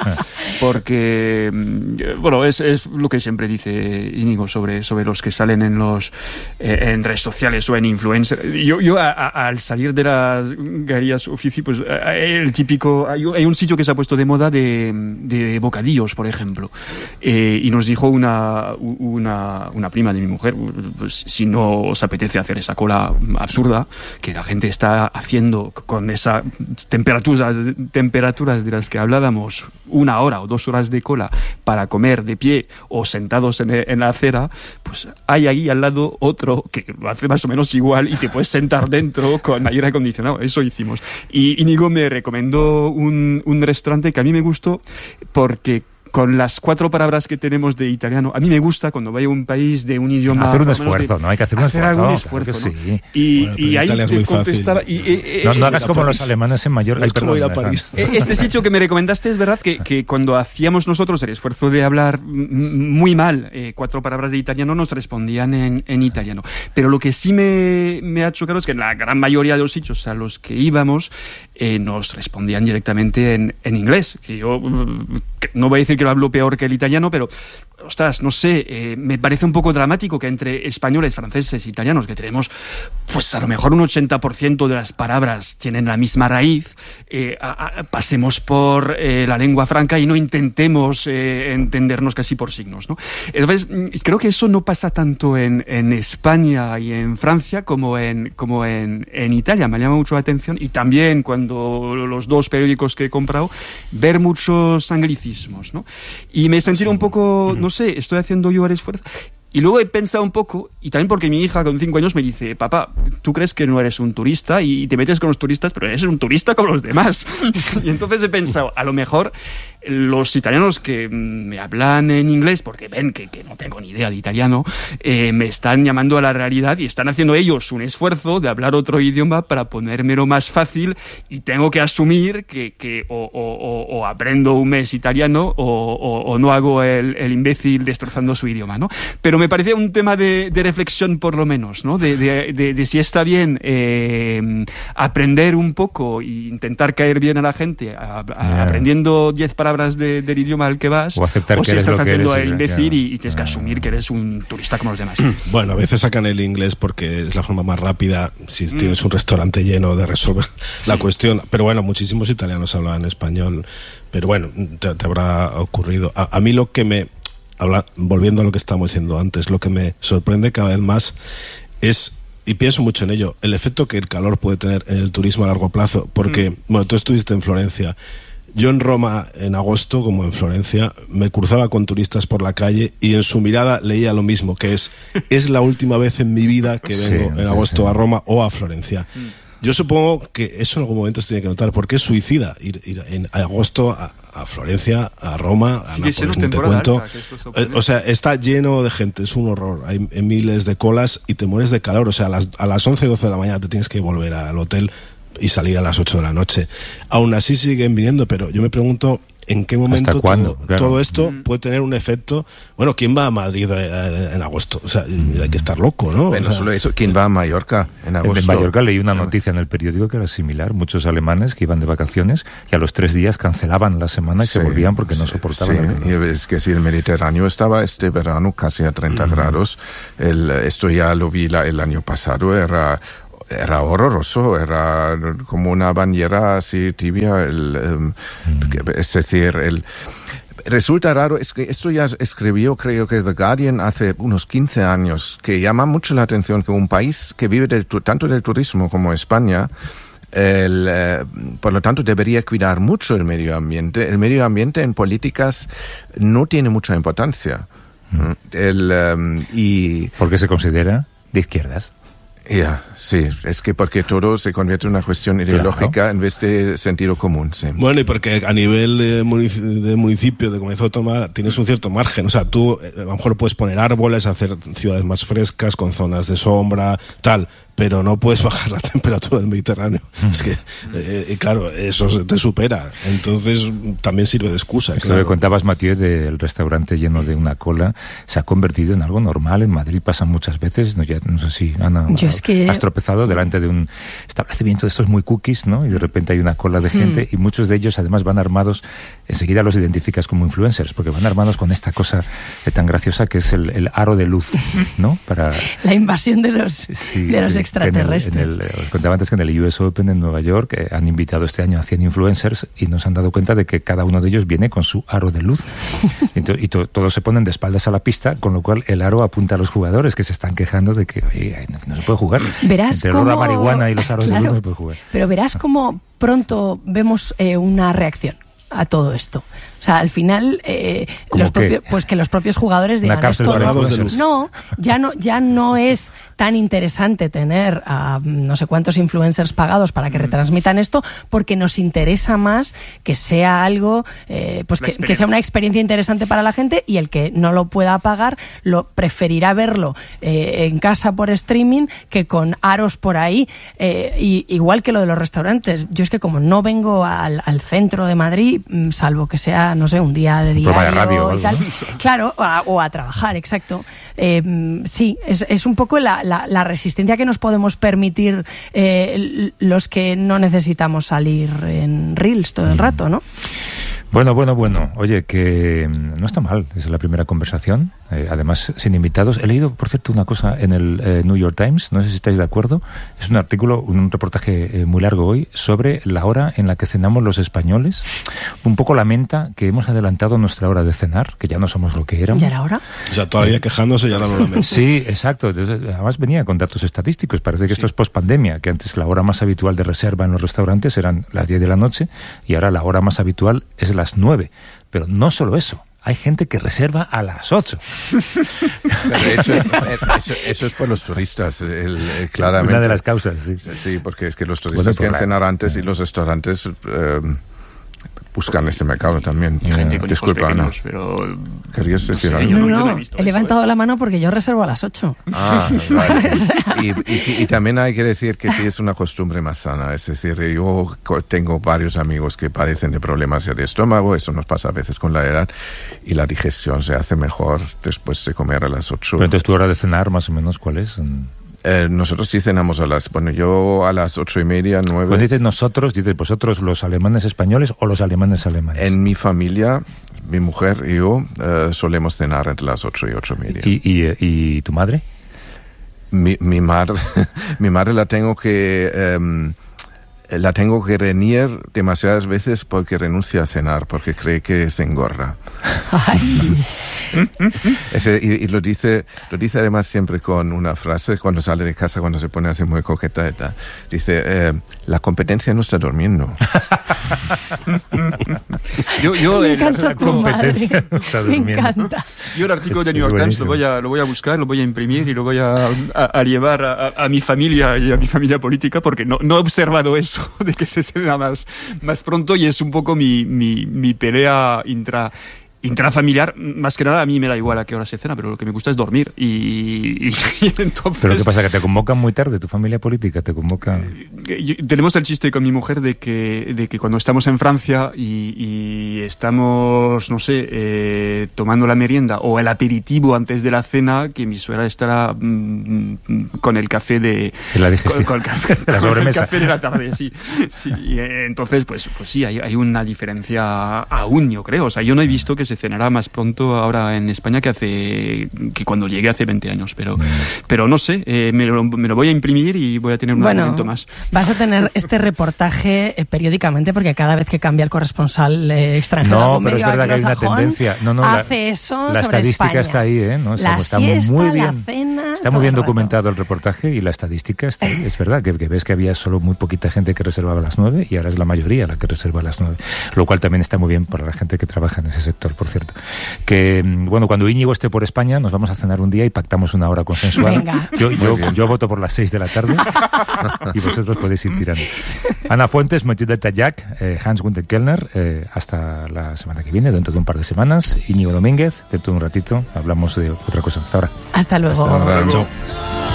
Porque, mm, bueno, es, es lo que siempre dice Íñigo sobre, sobre los que salen en los eh, en redes sociales o en influencers. Yo, yo a, a, al salir de las galerías Uffizi, pues eh, el típico... Hay, hay un sitio que se ha puesto de moda de, de bocadillos, por ejemplo. Eh, y nos dijo una, una, una prima de mi mujer, pues, si no os apetece hacer esa cola absurda que la gente está haciendo con esas temperaturas, temperaturas de las que hablábamos, una hora o dos horas de cola para comer de pie o sentados en, en la acera, pues hay ahí al lado otro que lo hace más o menos igual y te puedes sentar dentro con aire acondicionado. Eso hicimos. Y Íñigo me recomendó un, un restaurante que a mí me gustó porque con las cuatro palabras que tenemos de italiano, a mí me gusta cuando vaya a un país de un idioma... Hacer un por lo menos esfuerzo, de- ¿no? Hay que hacer un esfuerzo, algún claro esfuerzo, que ¿no? sí. Y, Bueno, pero y ahí Italia es te muy fácil. contestaba... Y, eh, No, eh, no eh, hagas a como París. los alemanes en Mallorca. Es Ay, como ir a perdón, París. Eh, Ese sitio que me recomendaste es verdad que, que cuando hacíamos nosotros el esfuerzo de hablar mm, muy mal eh, cuatro palabras de italiano nos respondían en, en italiano. Pero lo que sí me, me ha chocado es que en la gran mayoría de los sitios a los que íbamos eh, nos respondían directamente en, en inglés. Que yo mm, que no voy a decir que lo hablo peor que el italiano, pero ostras, no sé, eh, me parece un poco dramático que entre españoles, franceses, italianos, que tenemos, pues a lo mejor un ochenta por ciento de las palabras tienen la misma raíz, eh, a, a, pasemos por eh, la lengua franca y no intentemos eh, entendernos casi por signos, ¿no? Entonces, creo que eso no pasa tanto en, en España y en Francia como en, como en, en Italia. Me llama mucho la atención y también cuando los dos periódicos que he comprado, ver muchos anglicismos, ¿no? Y me he sentido un poco, no sé, estoy haciendo yo el esfuerzo. Y luego he pensado un poco, y también porque mi hija con cinco años me dice, papá, tú crees que no eres un turista y te metes con los turistas, pero eres un turista como los demás. Y entonces he pensado, a lo mejor los italianos que me hablan en inglés, porque ven que, que no tengo ni idea de italiano, eh, me están llamando a la realidad y están haciendo ellos un esfuerzo de hablar otro idioma para ponérmelo más fácil y tengo que asumir que, que o, o, o, o aprendo un mes italiano o, o, o no hago el, el imbécil destrozando su idioma, ¿no? Pero me parecía un tema de, de reflexión por lo menos, ¿no? De, de, de, de si está bien eh, aprender un poco e intentar caer bien a la gente a, a, yeah. aprendiendo diez palabras de, del idioma al que vas, o aceptar o que si eres estás lo que haciendo eres, el imbécil yeah. y, y tienes que asumir que eres un turista como los demás. Bueno, a veces sacan el inglés porque es la forma más rápida si Mm. tienes un restaurante lleno de resolver la cuestión. Pero bueno, muchísimos italianos hablan español. Pero bueno, te, te habrá ocurrido. A, a mí lo que me... Habla, volviendo a lo que estábamos diciendo antes, lo que me sorprende cada vez más es, y pienso mucho en ello, el efecto que el calor puede tener en el turismo a largo plazo. Porque, mm. bueno, tú estuviste en Florencia. Yo en Roma, en agosto, como en Florencia, me cruzaba con turistas por la calle y en su mirada leía lo mismo, que es, es la última vez en mi vida que vengo sí, en agosto sí, sí. a Roma o a Florencia. Mm. Yo supongo que eso en algún momento se tiene que notar, porque es suicida ir, ir en agosto a, a Florencia, a Roma, a Nápoles, ni te cuento. Eh, o sea, está lleno de gente, es un horror. Hay miles de colas y te mueres de calor. O sea, a las, a las once, doce de la mañana te tienes que volver al hotel y salir a las ocho de la noche. Aún así siguen viniendo, pero yo me pregunto en qué momento todo, claro. todo esto mm. puede tener un efecto. Bueno, ¿quién va a Madrid eh, en agosto? O sea, hay que estar loco, ¿no? Bueno, o sea, solo eso. ¿Quién va a Mallorca en agosto? En Mallorca leí una noticia en el periódico que era similar. Muchos alemanes que iban de vacaciones y a los tres días cancelaban la semana y sí, se volvían porque no sí, soportaban. Sí. Y es que si el Mediterráneo estaba este verano casi a treinta mm. grados, el, esto ya lo vi la, el año pasado, era... Era horroroso, era como una bañera así tibia, el, um, mm. es decir, el... Resulta raro, es que esto ya escribió, creo que The Guardian hace unos quince años, que llama mucho la atención que un país que vive del, tanto del turismo como España, el, eh, por lo tanto debería cuidar mucho el medio ambiente. El medio ambiente en políticas no tiene mucha importancia. Mm. El, um, y ¿por qué se considera de izquierdas? Ya, yeah, sí, es que porque todo se convierte en una cuestión ideológica claro. en vez de sentido común, sí. Bueno, y porque a nivel de, munic- de municipio, de comunidad autónoma, tienes un cierto margen. O sea, tú eh, a lo mejor puedes poner árboles, hacer ciudades más frescas, con zonas de sombra, tal, pero no puedes bajar la temperatura del Mediterráneo. Mm. Es que, eh, claro, eso te supera. Entonces, también sirve de excusa. Esto claro. que contabas, Mathieu, del restaurante lleno de una cola, se ha convertido en algo normal. En Madrid pasa muchas veces. No, ya, no sé si, Ana, Yo es que... has tropezado delante de un establecimiento de estos muy cookies, ¿no? Y de repente hay una cola de gente mm. y muchos de ellos, además, van armados, enseguida los identificas como influencers, porque van armados con esta cosa tan graciosa que es el, el aro de luz, ¿no? Para... La invasión de los, sí, de los sí. extraterrestres. En el, en el, os contaba antes que en el U S Open en Nueva York eh, han invitado este año a cien influencers y nos han dado cuenta de que cada uno de ellos viene con su aro de luz. y to, y to, todos se ponen de espaldas a la pista, con lo cual el aro apunta a los jugadores que se están quejando de que oye, no, no se puede jugar. Verás Entre cómo... el olor a marihuana y los aros claro, de luz no se puede jugar. Pero verás cómo pronto vemos eh, una reacción a todo esto. O sea, al final, eh, los propios, pues que los propios jugadores digan esto. No, no, ya no, ya no es tan interesante tener a no sé cuántos influencers pagados para que retransmitan esto, porque nos interesa más que sea algo, eh, pues que, que sea una experiencia interesante para la gente, y el que no lo pueda pagar lo preferirá verlo eh, en casa por streaming que con aros por ahí. Eh, y, igual que lo de los restaurantes. Yo es que como no vengo al, al centro de Madrid, salvo que sea no sé, un día de diario de radio, y tal. Claro, o a, o a trabajar, exacto. Eh, sí, es, es un poco la, la, la resistencia que nos podemos permitir eh, los que no necesitamos salir en Reels todo el rato, ¿no? Bueno, bueno, bueno. Oye, que no está mal. Es la primera conversación. Eh, además, sin invitados. He leído, por cierto, una cosa en el eh, New York Times. No sé si estáis de acuerdo. Es un artículo, un reportaje eh, muy largo hoy sobre la hora en la que cenamos los españoles. Un poco lamenta que hemos adelantado nuestra hora de cenar, que ya no somos lo que éramos. ¿Ya era hora? O sea, todavía quejándose ya no lo lamento. Sí, exacto. Entonces, además venía con datos estadísticos. Parece que esto es post-pandemia, que antes la hora más habitual de reserva en los restaurantes eran las diez de la noche y ahora la hora más habitual es las nueve. Pero no solo eso, hay gente que reserva a las ocho. Pero eso, es, eso, eso es por los turistas, el, el, claramente. Una de las causas, sí. Sí, porque es que los turistas bueno, quieren cenar antes y los restaurantes eh, buscan ese mercado también. Y gente con Disculpa, hijos pequeños, Ana. pero... ¿Querías decir no, algo? no, no, he, he levantado ¿eh? la mano porque yo reservo a las ocho. Ah, vale. y, y, y también hay que decir que sí es una costumbre más sana. Es decir, yo tengo varios amigos que padecen de problemas de estómago, eso nos pasa a veces con la edad, y la digestión se hace mejor después de comer a las ocho. Pero entonces tu hora de cenar, más o menos, ¿cuál es? Eh, nosotros sí cenamos a las, bueno, yo a las ocho y media, nueve. Cuando dices nosotros, dices vosotros los alemanes españoles o los alemanes alemanes. En mi familia, mi mujer y yo eh, solemos cenar entre las ocho y ocho y media. ¿Y, y, y tu madre? Mi, mi madre, mi madre la tengo que, eh, la tengo que reñir demasiadas veces porque renuncia a cenar, porque cree que se engorda. Ay. Ese, y, y lo dice lo dice además siempre con una frase cuando sale de casa, cuando se pone así muy coqueta y tal. Dice, eh, la competencia no está durmiendo. yo, yo, Me el, encanta la tu competencia madre. no está Me durmiendo. encanta. yo el artículo Es de New York Times lo buenísimo. voy, a, lo voy a buscar, lo voy a imprimir y lo voy a, a, a llevar a, a mi familia y a mi familia política, porque no, no he observado eso de que se cena más, más pronto, y es un poco mi, mi, mi pelea intra... intrafamiliar. Más que nada a mí me da igual a qué hora se cena, pero lo que me gusta es dormir, y, y, y entonces... ¿Pero qué pasa? ¿Que te convocan muy tarde tu familia política? ¿Te convocan? Yo- tenemos el chiste con mi mujer de que, de que cuando estamos en Francia y, y estamos, no sé, eh, tomando la merienda o el aperitivo antes de la cena, que mi suegra estará mm, mm, con el café de... De la digestión. Con, con el café, La con el sobremesa. café de la tarde, sí. sí. Y, eh, entonces, pues, pues sí, hay, hay una diferencia aún, yo creo. O sea, yo no he visto que se cenará más pronto ahora en España que hace que cuando llegué hace veinte años, pero, pero no sé, eh, me, lo, me lo voy a imprimir y voy a tener un Bueno, argumento más. vas a tener este reportaje eh, periódicamente, porque cada vez que cambia el corresponsal eh, extranjero No, algún pero es medio verdad que hay una anglosajón, tendencia. No, no, la- hace eso La sobre estadística España. está ahí, ¿eh? ¿No? La está siesta, muy la bien, cena, está todo muy bien el rato. documentado el reportaje, y la estadística está ahí. Es verdad que, que ves que había solo muy poquita gente que reservaba a las nueve, y ahora es la mayoría la que reserva a las nueve. Lo cual también está muy bien para la gente que trabaja en ese sector, por cierto. Que, bueno, cuando Íñigo esté por España, nos vamos a cenar un día y pactamos una hora consensuada. Venga. Yo, yo, yo voto por las seis de la tarde y vosotros podéis ir tirando. Ana Fuentes, Mochida Tayak, eh, Hans Günther Kellner, eh, hasta la semana que viene, dentro de un par de semanas. Íñigo Domínguez, dentro de un ratito hablamos de otra cosa. Hasta ahora. Hasta luego. Hasta ahora. Chao.